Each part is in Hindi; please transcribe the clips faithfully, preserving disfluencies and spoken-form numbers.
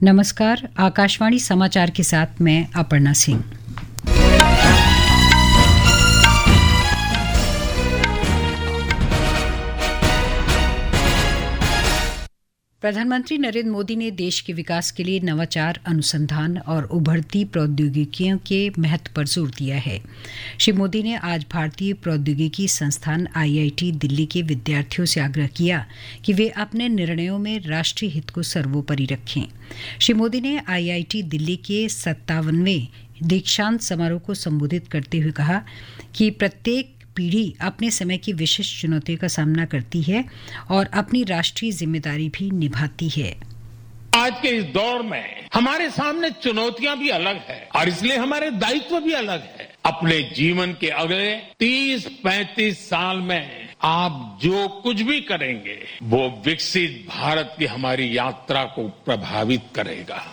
नमस्कार, आकाशवाणी समाचार के साथ मैं अपर्णा सिंह। प्रधानमंत्री नरेंद्र मोदी ने देश के विकास के लिए नवाचार, अनुसंधान और उभरती प्रौद्योगिकियों के महत्व पर जोर दिया है। श्री मोदी ने आज भारतीय प्रौद्योगिकी संस्थान आई आई टी दिल्ली के विद्यार्थियों से आग्रह किया कि वे अपने निर्णयों में राष्ट्रीय हित को सर्वोपरि रखें। श्री मोदी ने आई आई टी दिल्ली के सत्तावनवें दीक्षांत समारोह को संबोधित करते हुए कहा कि प्रत्येक पीढ़ी अपने समय की विशिष्ट चुनौतियों का सामना करती है और अपनी राष्ट्रीय जिम्मेदारी भी निभाती है। आज के इस दौर में हमारे सामने चुनौतियां भी अलग है और इसलिए हमारे दायित्व भी अलग है। अपने जीवन के अगले तीस पैंतीस साल में आप जो कुछ भी करेंगे वो विकसित भारत की हमारी यात्रा को प्रभावित करेगा।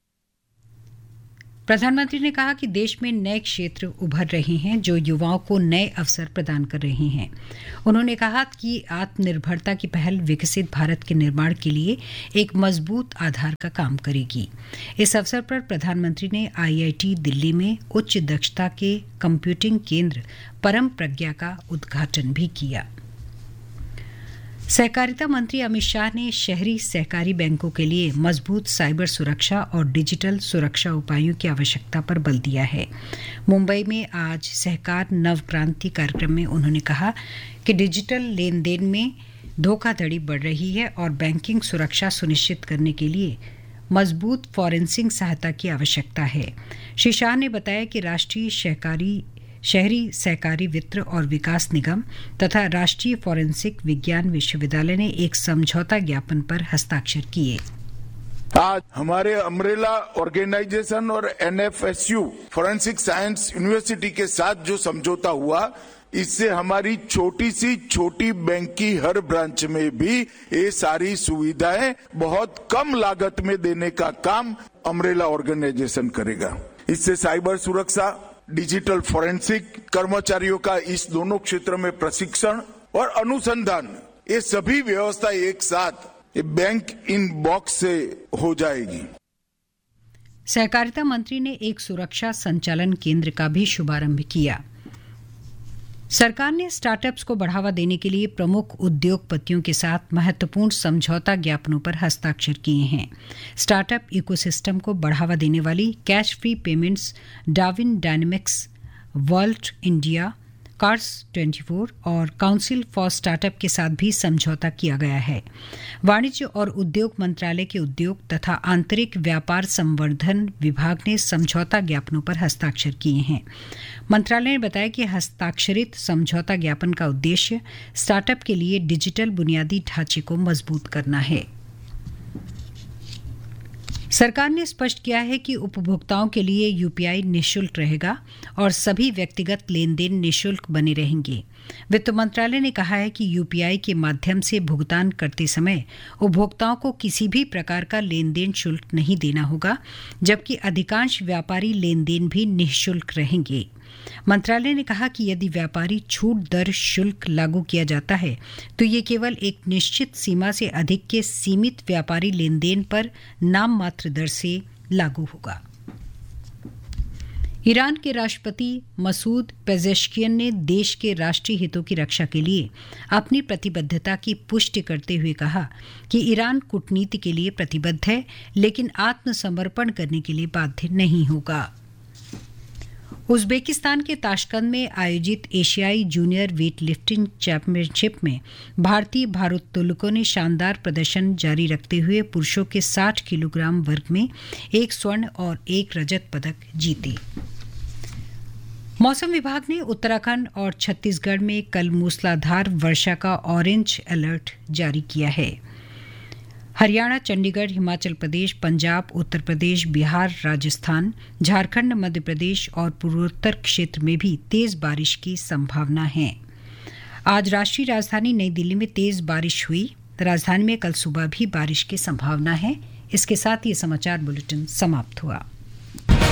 प्रधानमंत्री ने कहा कि देश में नए क्षेत्र उभर रहे हैं जो युवाओं को नए अवसर प्रदान कर रहे हैं। उन्होंने कहा कि आत्मनिर्भरता की पहल विकसित भारत के निर्माण के लिए एक मजबूत आधार का काम करेगी। इस अवसर पर प्रधानमंत्री ने आई आई टी दिल्ली में उच्च दक्षता के कंप्यूटिंग केंद्र परम प्रज्ञा का उद्घाटन भी किया। सहकारिता मंत्री अमित शाह ने शहरी सहकारी बैंकों के लिए मजबूत साइबर सुरक्षा और डिजिटल सुरक्षा उपायों की आवश्यकता पर बल दिया है। मुंबई में आज सहकार नवक्रांति कार्यक्रम में उन्होंने कहा कि डिजिटल लेन देन में धोखाधड़ी बढ़ रही है और बैंकिंग सुरक्षा सुनिश्चित करने के लिए मजबूत फॉरेंसिक सहायता की आवश्यकता है। श्री शाह ने बताया कि राष्ट्रीय सहकारी शहरी सहकारी वित्त और विकास निगम तथा राष्ट्रीय फॉरेंसिक विज्ञान विश्वविद्यालय ने एक समझौता ज्ञापन पर हस्ताक्षर किए। आज हमारे अम्ब्रेला ऑर्गेनाइजेशन और N F S U forensic science university के साथ जो समझौता हुआ, इससे हमारी छोटी सी छोटी बैंक की हर ब्रांच में भी ये सारी सुविधाएं बहुत कम लागत में देने का काम अम्ब्रेला ऑर्गेनाइजेशन करेगा। इससे साइबर सुरक्षा, डिजिटल फॉरेंसिक कर्मचारियों का इस दोनों क्षेत्र में प्रशिक्षण और अनुसंधान, ये सभी व्यवस्था एक साथ बैंक इन बॉक्स से हो जाएगी। सहकारिता मंत्री ने एक सुरक्षा संचालन केंद्र का भी शुभारंभ किया। सरकार ने स्टार्टअप्स को बढ़ावा देने के लिए प्रमुख उद्योगपतियों के साथ महत्वपूर्ण समझौता ज्ञापनों पर हस्ताक्षर किए हैं। स्टार्टअप इकोसिस्टम को बढ़ावा देने वाली cash free payments, Darwin dynamics, world India, cars चौबीस और काउंसिल फॉर स्टार्टअप के साथ भी समझौता किया गया है। वाणिज्य और उद्योग मंत्रालय के उद्योग तथा आंतरिक व्यापार संवर्धन विभाग ने समझौता ज्ञापनों पर हस्ताक्षर किए हैं। मंत्रालय ने बताया कि हस्ताक्षरित समझौता ज्ञापन का उद्देश्य स्टार्टअप के लिए डिजिटल बुनियादी ढांचे को मजबूत करना है। सरकार ने स्पष्ट किया है कि उपभोक्ताओं के लिए यू पी आई निःशुल्क रहेगा और सभी व्यक्तिगत लेन देन निःशुल्क बने रहेंगे। वित्त मंत्रालय ने कहा है कि यू पी आई के माध्यम से भुगतान करते समय उपभोक्ताओं को किसी भी प्रकार का लेन देन शुल्क नहीं देना होगा, जबकि अधिकांश व्यापारी लेन देन भी निःशुल्क रहेंगे। मंत्रालय ने कहा कि यदि व्यापारी छूट दर शुल्क लागू किया जाता है तो ये केवल एक निश्चित सीमा से अधिक के सीमित व्यापारी लेन देन पर नाम मात्र दर से लागू होगा। ईरान के राष्ट्रपति मसूद पेजेश्कियन ने देश के राष्ट्रीय हितों की रक्षा के लिए अपनी प्रतिबद्धता की पुष्टि करते हुए कहा कि ईरान कूटनीति के लिए प्रतिबद्ध है, लेकिन आत्मसमर्पण करने के लिए बाध्य नहीं होगा। उज्बेकिस्तान के ताशकंद में आयोजित एशियाई जूनियर वेट लिफ्टिंग चैंपियनशिप में भारतीय भारोत्तोलकों ने शानदार प्रदर्शन जारी रखते हुए पुरुषों के साठ किलोग्राम वर्ग में एक स्वर्ण और एक रजत पदक जीते। मौसम विभाग ने उत्तराखंड और छत्तीसगढ़ में कल मूसलाधार वर्षा का ऑरेंज अलर्ट जारी किया है। हरियाणा, चंडीगढ़, हिमाचल प्रदेश, पंजाब, उत्तर प्रदेश, बिहार, राजस्थान, झारखंड, मध्य प्रदेश और पूर्वोत्तर क्षेत्र में भी तेज बारिश की संभावना है। आज राष्ट्रीय राजधानी नई दिल्ली में तेज बारिश हुई। राजधानी में कल सुबह भी बारिश की संभावना है। इसके साथ ये समाचार बुलेटिन समाप्त हुआ।